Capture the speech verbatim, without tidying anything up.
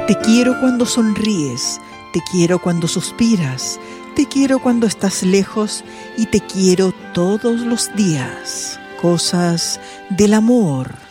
Te quiero cuando sonríes, te quiero cuando suspiras, te quiero cuando estás lejos y te quiero todos los días. Cosas del amor.